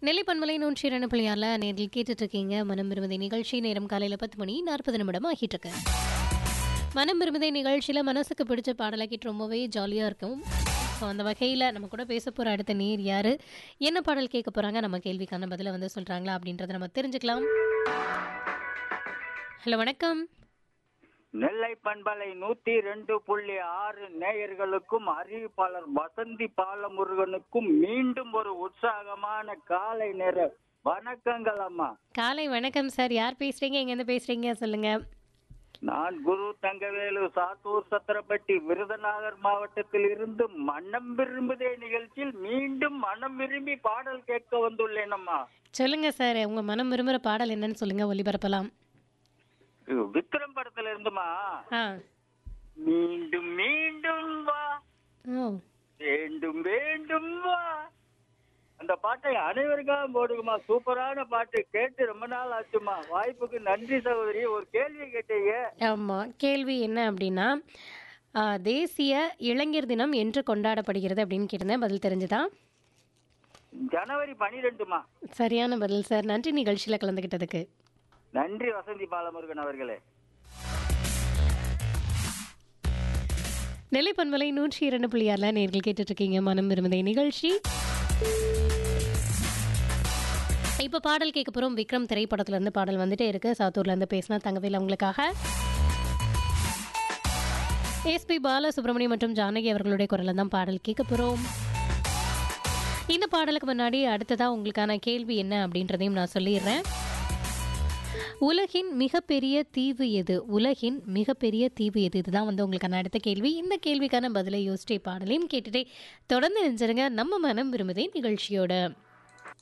நெல்லை பண்பலை 102.6 நேரில் கேட்டுட்டு இருக்கீங்க மனம் விரும்புதை நிகழ்ச்சி. நேரம் காலையில் 10:40 ஆகிட்டு இருக்கு. மனம் விரும்புதை நிகழ்ச்சியில் மனசுக்கு பிடிச்ச பாடலை கேட்டு ரொம்பவே ஜாலியாக இருக்கும். ஸோ அந்த வகையில் நம்ம கூட பேச போகிற அடுத்த நேர் யார், என்ன பாடல் கேட்க போகிறாங்க, நம்ம கேள்விக்கான பதிலை வந்து சொல்கிறாங்களா அப்படின்றத நம்ம தெரிஞ்சுக்கலாம். ஹலோ, வணக்கம். நெல்லை பண்பலை 102.6 நேயர்களுக்கும் அறிவிப்பாளர் வசந்தி பாலமுருகனுக்கும் மீண்டும் ஒரு உற்சாகமான காலை நேர வணக்கங்கள் அம்மா. காலை வணக்கம் சார். யார் பேசுறீங்க, எங்கேருந்து பேசுறீங்க சொல்லுங்க. நான் குரு தங்கவேலு, சாத்தூர் சத்திரப்பட்டி, விருதுநகர் மாவட்டத்தில் இருந்து மனம் விரும்புதே நிகழ்ச்சியில் மீண்டும் மனம் விரும்பி பாடல் கேட்க வந்துள்ளேன் அம்மா. சொல்லுங்க சார், உங்க மனம் விரும்புகிற பாடல் என்னன்னு சொல்லுங்க, ஒளிபரப்பலாம். விக்ரம் படத்துல இருந்துமா, மீண்டும் மீண்டும் வா, வேண்டும் வேண்டும் வா, அந்த பாட்டை அனைவருக்காக போடுங்கம்மா. சூப்பரான பாட்டு, கேட்டு ரொம்ப நாள் ஆச்சுமா. வாய்ப்புக்கு நன்றி சகோதரி. ஒரு கேள்வி கேட்டீங்க. ஆமா, கேள்வி என்ன அப்படின்னா, தேசிய இளைஞர் தினம் என்று கொண்டாடப்படுகிறது அப்படின்னு கேட்டிருந்தேன். பதில் தெரிஞ்சுதா? ஜனவரி 12மா. சரியான பதில் சார். நன்றி நிகழ்ச்சியில் கலந்துக்கிட்டதுக்கு. நன்றி வசந்தி பாலமுருகன் அவர்களே. நெல்லை பண்பலை 102.6 நேர்கள் கேட்டுட்டு இருக்கீங்க மனம் விரும்புதை நிகழ்ச்சி. இப்போ பாடல் கேட்க போகிறோம். விக்ரம் திரைப்படத்துல இருந்து பாடல் வந்துட்டே இருக்கு. சாத்தூர்ல இருந்து பேசினா தங்கவேல் அவங்களுக்காக. எஸ்பி பாலசுப்ரமணியம் மற்றும் ஜானகி அவர்களுடைய குரலில் தான் பாடல் கேட்க போகிறோம். இந்த பாடலுக்கு முன்னாடி அடுத்ததாக உங்களுக்கான கேள்வி என்ன அப்படின்றதையும் நான் சொல்லிடுறேன். உலகின் மிகப்பெரிய தீவு எது? உலகின் மிகப்பெரிய தீவு எது? இதுதான் வந்து உங்களுக்கான அடுத்த கேள்வி. இந்த கேள்விக்கான பதிலை யோசிச்சே பாடலையும் கேட்டுட்டே தொடர்ந்து நினைச்சிருங்க நம்ம மனம் விரும்புதே நிகழ்ச்சியோட.